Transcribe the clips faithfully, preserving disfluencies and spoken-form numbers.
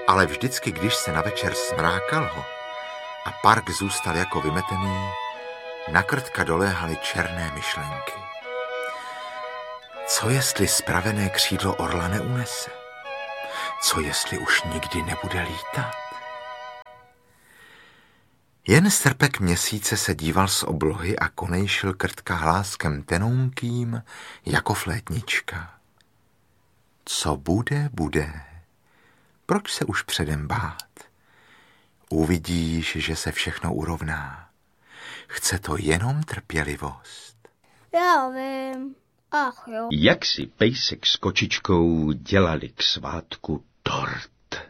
Ale vždycky, když se na večer smrákalo a park zůstal jako vymetený, na Krtka doléhaly černé myšlenky. Co jestli spravené křídlo orla neunese? Co jestli už nikdy nebude lítat? Jen srpek měsíce se díval z oblohy a konejšil Krtka hláskem tenounkým jako flétnička. Co bude, bude. Proč se už předem bát? Uvidíš, že se všechno urovná. Chce to jenom trpělivost. Já vím. Ach jo. Jak si pejsek s kočičkou dělali k svátku tort.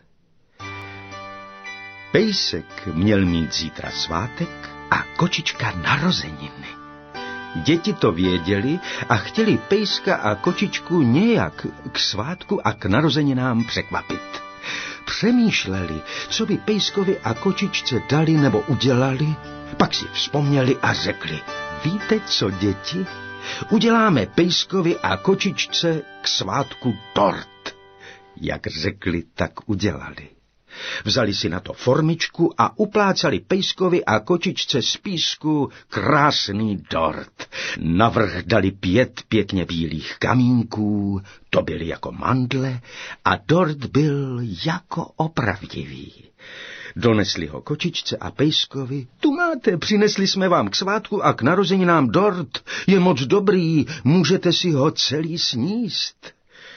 Pejsek měl mít zítra svátek a kočička narozeniny. Děti to věděli a chtěli pejska a kočičku nějak k svátku a k narozeninám překvapit. Přemýšleli, co by pejskovi a kočičce dali nebo udělali, pak si vzpomněli a řekli, víte co, děti? Uděláme pejskovi a kočičce k svátku tort. Jak řekli, tak udělali. Vzali si na to formičku a uplácali pejskovi a kočičce z písku krásný dort. Navrch dali pět pěkně bílých kamínků, to byly jako mandle a dort byl jako opravdivý. Donesli ho kočičce a pejskovi. Tu máte, přinesli jsme vám k svátku a k narozeninám dort. Je moc dobrý, můžete si ho celý sníst.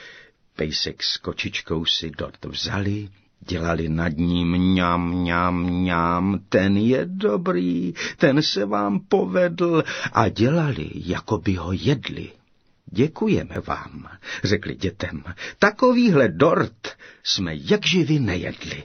Pejsek s kočičkou si dort vzali, dělali nad ním mňam, mňam, mňam, ten je dobrý, ten se vám povedl a dělali, jako by ho jedli. Děkujeme vám, řekli dětem, takovýhle dort jsme jak živi nejedli.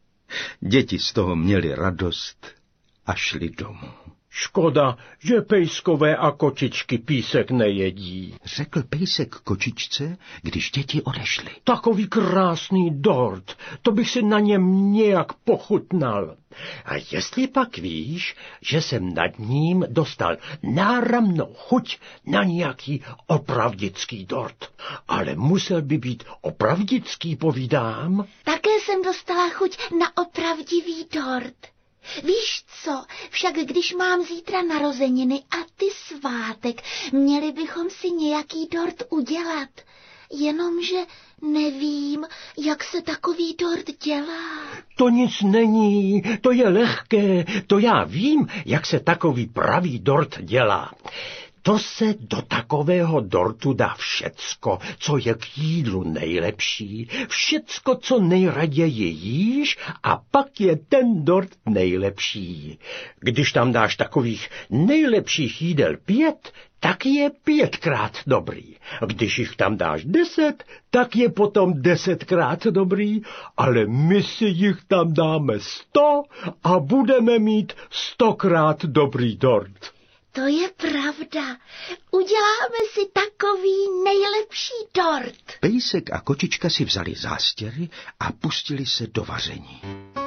Děti z toho měly radost a šli domů. Škoda, že pejskové a kočičky písek nejedí, řekl pejsek kočičce, když děti odešly. Takový krásný dort, to bych si na něm nějak pochutnal. A jestli pak víš, že jsem nad ním dostal náramnou chuť na nějaký opravdický dort. Ale musel být být opravdický, povídám. Také jsem dostala chuť na opravdivý dort. Víš co, však když mám zítra narozeniny a ty svátek, měli bychom si nějaký dort udělat. Jenomže nevím, jak se takový dort dělá. To nic není, to je lehké, to já vím, jak se takový pravý dort dělá. To se do takového dortu dá všecko, co je k jídlu nejlepší, všecko, co nejraději jíš, a pak je ten dort nejlepší. Když tam dáš takových nejlepších jídel pět, tak je pětkrát dobrý. Když jich tam dáš deset, tak je potom desetkrát dobrý, ale my si jich tam dáme sto a budeme mít stokrát dobrý dort. To je pravda. Uděláme si takový nejlepší dort. Pejsek a kočička si vzali zástěry a pustili se do vaření.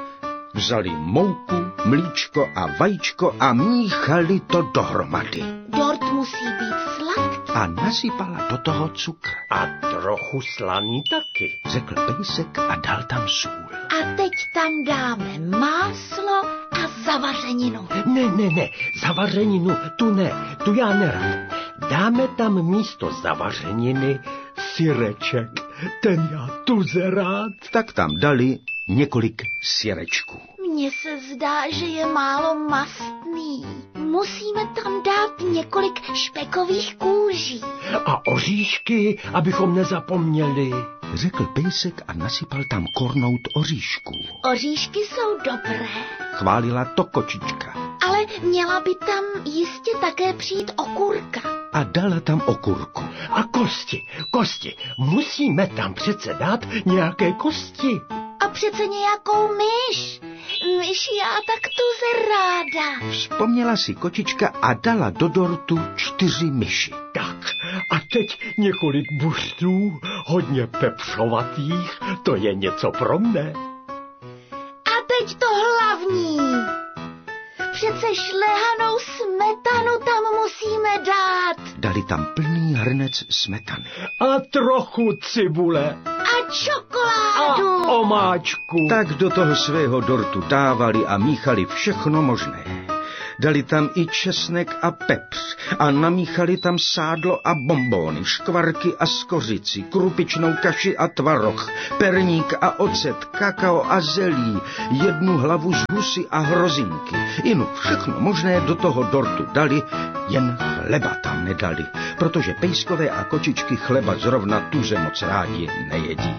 Vzali mouku, mlíčko a vajíčko a míchali to dohromady. Dort musí být sladký. A nasypala do toho cukr. A trochu slaný taky, řekl pejsek a dal tam sůl. A teď tam dáme máslo a zavařeninu. Ne, ne, ne, zavařeninu, tu ne, tu já nerad. Dáme tam místo zavařeniny syreček, ten já tuze rád. Tak tam dali několik syrečků. Mně se zdá, že je málo mastný. Musíme tam dát několik špekových kůží. A oříšky, abychom nezapomněli, řekl pejsek a nasypal tam kornout oříšků. Oříšky jsou dobré, chválila to kočička. Ale měla by tam jistě také přijít okurka. A dala tam okurku. A kosti, kosti, musíme tam přece dát nějaké kosti. A přece nějakou myš. Myš já tak tuze ráda. Vzpomněla si kočička a dala do dortu čtyři myši. Tak, a teď několik buřtů, hodně pepřovatých, to je něco pro mne. A teď to hlavní. přece šlehanou smetanu tam musíme dát. Dali tam plný hrnec smetany. A trochu cibule. A čokoládu. A omáčku. Tak do toho svého dortu dávali a míchali všechno možné. Dali tam i česnek a pepř a namíchali tam sádlo a bonbóny, škvarky a skořici, krupičnou kaši a tvaroh, perník a ocet, kakao a zelí, jednu hlavu z husy a hrozinky. Inu všechno možné do toho dortu dali, jen chleba tam nedali, protože pejskové a kočičky chleba zrovna tuze moc rádi nejedí.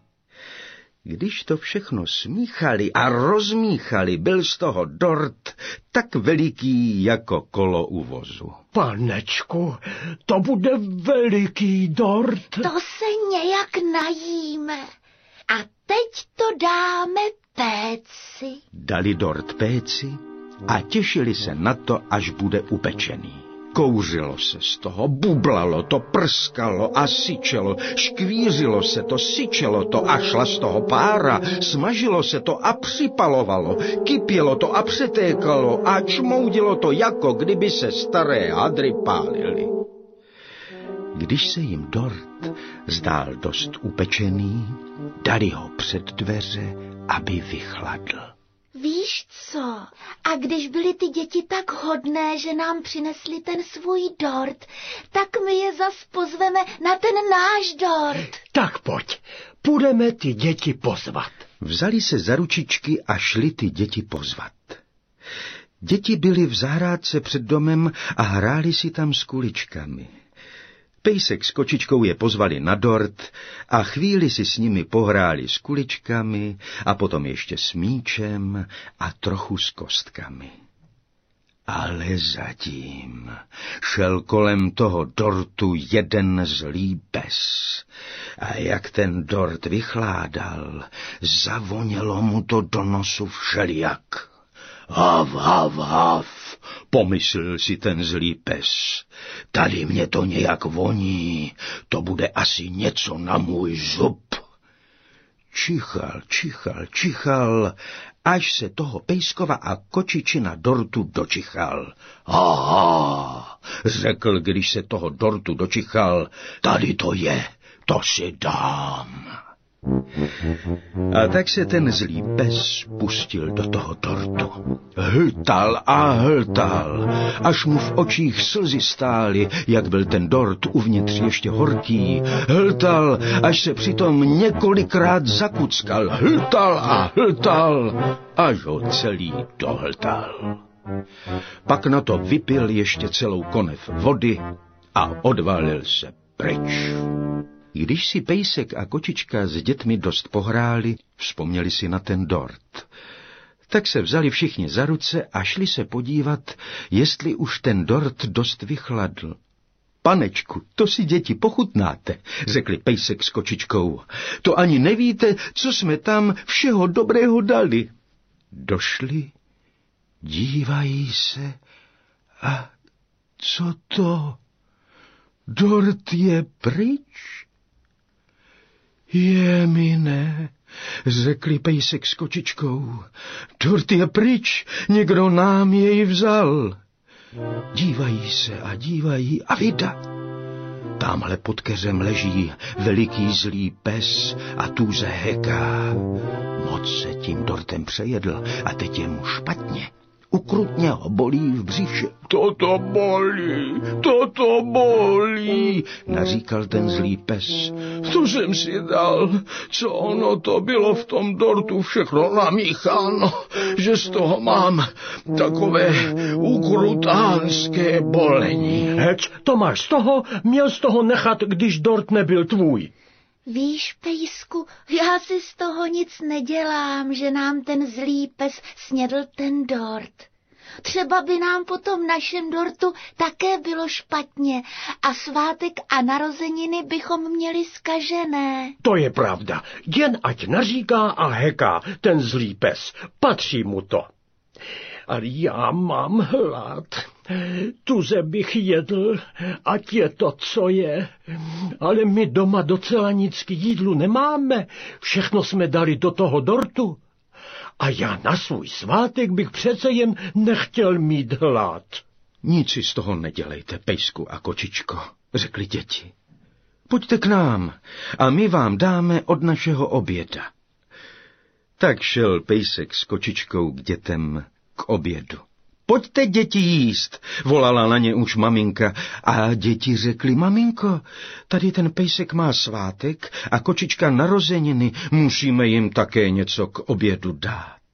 Když to všechno smíchali a rozmíchali, byl z toho dort tak veliký jako kolo u vozu. Panečku, to bude veliký dort. To se nějak najíme. A teď to dáme péci. Dali dort péci a těšili se na to, až bude upečený. Kouřilo se z toho, bublalo to, prskalo a syčelo, škvířilo se to, syčelo to a šla z toho pára, smažilo se to a připalovalo, kypělo to a přetékalo a čmoudilo to, jako kdyby se staré hadry pálily. Když se jim dort zdál dost upečený, dali ho před dveře, aby vychladl. Víš co? A když byly ty děti tak hodné, že nám přinesli ten svůj dort, tak my je zas pozveme na ten náš dort. Tak pojď, půjdeme ty děti pozvat. Vzali se za ručičky a šli ty děti pozvat. Děti byly v zahrádce před domem a hráli si tam s kuličkami. Pejsek s kočičkou je pozvali na dort a chvíli si s nimi pohráli s kuličkami a potom ještě s míčem a trochu s kostkami. Ale zatím šel kolem toho dortu jeden zlý pes. A jak ten dort vychládal, zavonělo mu to do nosu všelijak. Hav, hav, hav, pomyslel si ten zlý pes. Tady mě to nějak voní, to bude asi něco na můj zub. Čichal, čichal, čichal, až se toho pejskova a kočičina dortu dočichal. Aha, řekl, když se toho dortu dočichal, tady to je, to si dám. A tak se ten zlý pes pustil do toho dortu. Hltal a hltal, až mu v očích slzy stály, jak byl ten dort uvnitř ještě horký. Hltal, až se přitom několikrát zakuckal. Hltal a hltal, až ho celý dohltal. Pak na to vypil ještě celou konev vody a odvalil se pryč. Když si pejsek a kočička s dětmi dost pohráli, vzpomněli si na ten dort. Tak se vzali všichni za ruce a šli se podívat, jestli už ten dort dost vychladl. Panečku, to si děti pochutnáte, řekli pejsek s kočičkou. To ani nevíte, co jsme tam všeho dobrého dali. Došli, dívají se a co to? Dort je pryč? Je mi ne, řekli pejsek s kočičkou. Dort je pryč, někdo nám jej vzal. Dívají se a dívají a vida. Támhle pod keřem leží veliký zlý pes a tůze heká. Moc se tím dortem přejedl a teď je mu špatně. Ukrutně ho bolí v břiše. Toto bolí, toto bolí, naříkal ten zlý pes. To jsem si dal, co ono to bylo v tom dortu všechno namícháno, že z toho mám takové ukrutánské bolení. Hec, to máš z toho, měl z toho nechat, když dort nebyl tvůj. Víš, pejsku, já si z toho nic nedělám, že nám ten zlý pes snědl ten dort. Třeba by nám po tom našem dortu také bylo špatně a svátek a narozeniny bychom měli zkažené. To je pravda, jen ať naříká a heká ten zlý pes, patří mu to. Ale já mám hlad. Tuze bych jedl, ať je to, co je. Ale my doma docela nic k jídlu nemáme. Všechno jsme dali do toho dortu. A já na svůj svátek bych přece jen nechtěl mít hlad. Nic si z toho nedělejte, Pejsku a Kočičko, řekli děti. Pojďte k nám a my vám dáme od našeho oběda. Tak šel Pejsek s Kočičkou k dětem k obědu. Pojďte, děti, jíst, volala na ně už maminka a děti řekly, maminko, tady ten Pejsek má svátek a Kočička narozeniny, musíme jim také něco k obědu dát.